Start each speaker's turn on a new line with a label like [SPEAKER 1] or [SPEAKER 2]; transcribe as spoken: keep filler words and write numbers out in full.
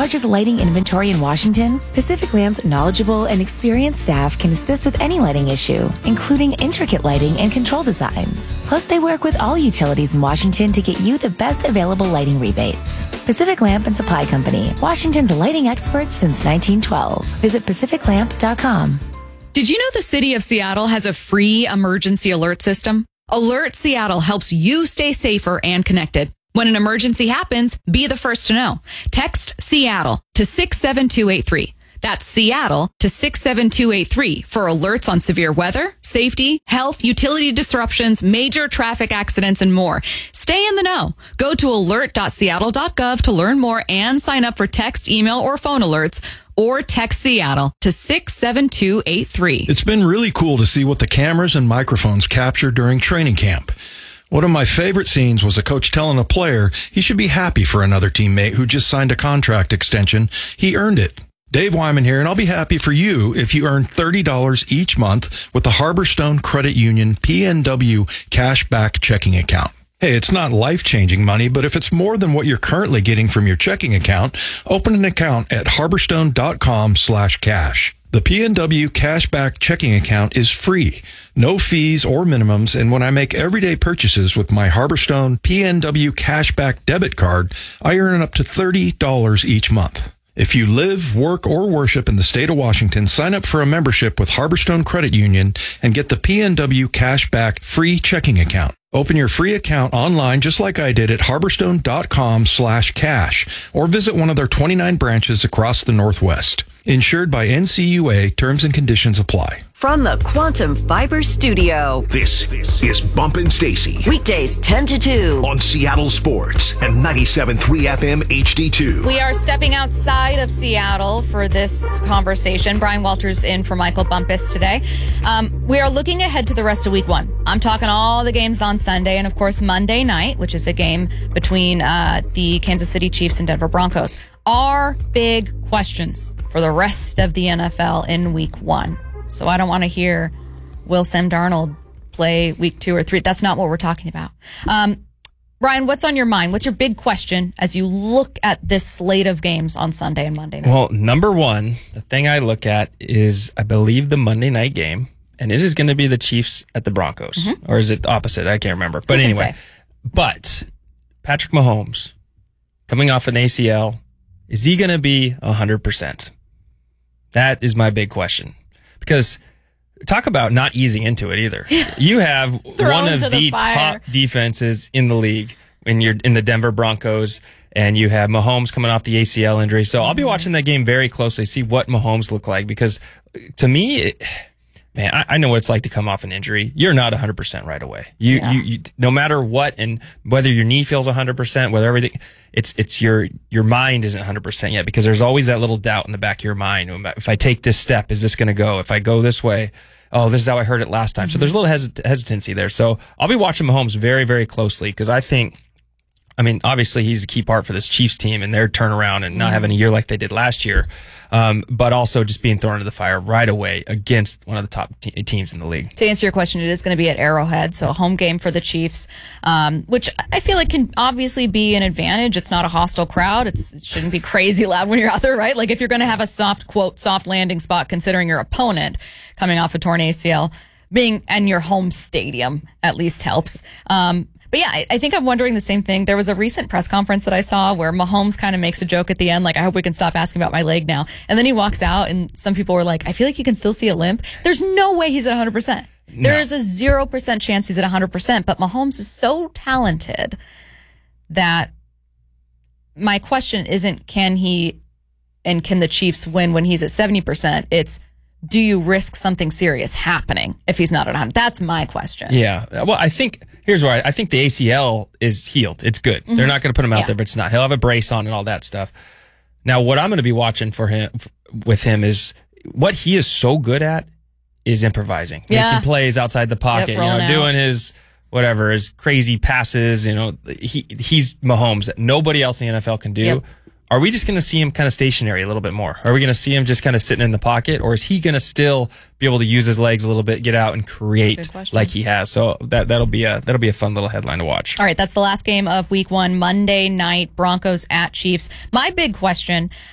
[SPEAKER 1] largest lighting inventory in Washington, Pacific Lamp's knowledgeable and experienced staff can assist with any lighting issue, including intricate lighting and control designs. Plus, they work with all utilities in Washington to get you the best available lighting rebates. Pacific Lamp and Supply Company, Washington's lighting experts since nineteen twelve. Visit pacific lamp dot com.
[SPEAKER 2] Did you know the city of Seattle has a free emergency alert system? Alert Seattle helps you stay safer and connected. When an emergency happens, be the first to know. Text Seattle to six seven two eight three. That's Seattle to six seven two eight three for alerts on severe weather, safety, health, utility disruptions, major traffic accidents, and more. Stay in the know. Go to alert dot seattle dot gov to learn more and sign up for text, email, or phone alerts, or text Seattle to six seven two eight three.
[SPEAKER 3] It's been really cool to see what the cameras and microphones capture during training camp. One of my favorite scenes was a coach telling a player he should be happy for another teammate who just signed a contract extension. He earned it. Dave Wyman here, and I'll be happy for you if you earn thirty dollars each month with the Harborstone Credit Union P N W Cashback Checking Account. Hey, it's not life-changing money, but if it's more than what you're currently getting from your checking account, open an account at harborstone dot com slash cash. The P N W Cashback Checking Account is free, no fees or minimums, and when I make everyday purchases with my Harborstone P N W Cashback debit card, I earn up to thirty dollars each month. If you live, work, or worship in the state of Washington, sign up for a membership with Harborstone Credit Union and get the P N W Cashback free checking account. Open your free account online just like I did at harborstone dot com slash cash or visit one of their twenty-nine branches across the Northwest. Insured by N C U A, terms and conditions apply.
[SPEAKER 4] From the Quantum Fiber Studio,
[SPEAKER 5] this is Bumpin' Stacy.
[SPEAKER 4] Weekdays ten to two.
[SPEAKER 5] On Seattle Sports and ninety-seven point three F M H D two.
[SPEAKER 2] We are stepping outside of Seattle for this conversation. Brian Walters in for Michael Bumpus today. Um, we are looking ahead to the rest of week one. I'm talking all the games on Sunday and, of course, Monday night, which is a game between uh, the Kansas City Chiefs and Denver Broncos. Our big questions for the rest of the N F L in week one. So I don't want to hear will Sam Darnold play week two or three. That's not what we're talking about. Um, Brian, what's on your mind? What's your big question as you look at this slate of games on Sunday and Monday night?
[SPEAKER 6] Well, number one, the thing I look at is, I believe, the Monday night game, and it is going to be the Chiefs at the Broncos. Mm-hmm. Or is it the opposite? I can't remember. But anyway, say. But Patrick Mahomes, coming off an A C L, is he going to be one hundred percent? That is my big question. Because talk about not easing into it either. You have one of the, the top defenses in the league when you're in the Denver Broncos, and you have Mahomes coming off the A C L injury. So I'll be watching that game very closely, see what Mahomes look like, because to me, it, man, I, I know what it's like to come off an injury. You're not one hundred percent right away. You, yeah. you, you, no matter what, and whether your knee feels one hundred percent, whether everything, it's, it's your, your mind isn't one hundred percent yet, because there's always that little doubt in the back of your mind. If I take this step, is this going to go? If I go this way, oh, this is how I heard it last time. Mm-hmm. So there's a little hesit- hesitancy there. So I'll be watching Mahomes very, very closely, because I think, I mean, obviously he's a key part for this Chiefs team and their turnaround and not mm-hmm. having a year like they did last year. Um, but also just being thrown into the fire right away against one of the top te- teams in the league.
[SPEAKER 2] To answer your question, it is going to be at Arrowhead, so a home game for the Chiefs, um, which I feel like can obviously be an advantage. It's not a hostile crowd. It's, it shouldn't be crazy loud when you're out there, right? Like if you're going to have a soft, quote, soft landing spot, considering your opponent coming off a torn A C L, being and your home stadium at least helps. Um, But yeah, I, I think I'm wondering the same thing. There was a recent press conference that I saw where Mahomes kind of makes a joke at the end, like, I hope we can stop asking about my leg now. And then he walks out, and some people were like, I feel like you can still see a limp. There's no way he's at one hundred percent. No. There's a zero percent chance he's at one hundred percent. But Mahomes is so talented that my question isn't can he and can the Chiefs win when he's at seventy percent? It's, do you risk something serious happening if he's not at one hundred? That's my question.
[SPEAKER 6] Yeah. Well, I think, here's where I, I think the A C L is healed. It's good. Mm-hmm. They're not going to put him out yeah. there, but it's not. He'll have a brace on and all that stuff. Now, what I'm going to be watching for him, with him is what he is so good at is improvising.
[SPEAKER 2] Yeah.
[SPEAKER 6] Making plays outside the pocket,
[SPEAKER 2] yep,
[SPEAKER 6] you know,
[SPEAKER 2] out.
[SPEAKER 6] doing his, whatever, his crazy passes, you know, he he's Mahomes that nobody else in the N F L can do. Yep. Are we just going to see him kind of stationary a little bit more? Are we going to see him just kind of sitting in the pocket, or is he going to still be able to use his legs a little bit, get out and create like he has? So that that'll be a that'll be a fun little headline to watch.
[SPEAKER 2] All right, that's the last game of week one, Monday night, Broncos at Chiefs. My big question,